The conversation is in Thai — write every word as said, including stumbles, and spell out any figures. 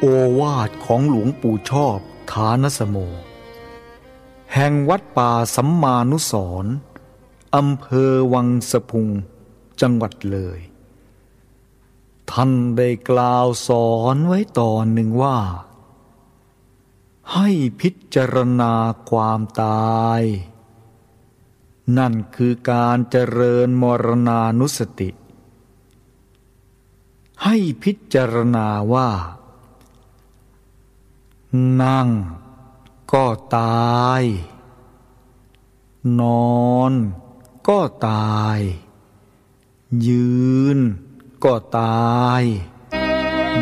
โอวาทของหลวงปู่ชอบฐานสโมแห่งวัดป่าสัมมานุสรณ์อำเภอวังสะพุงจังหวัดเลยท่านได้กล่าวสอนไว้ตอนหนึ่งว่าให้พิจารณาความตายนั่นคือการเจริญมรณานุสติให้พิจารณาว่านั่งก็ตายนอนก็ตายยืนก็ตาย